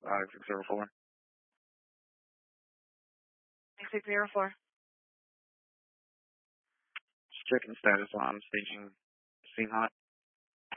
604. 604. Just checking status on staging scene hot.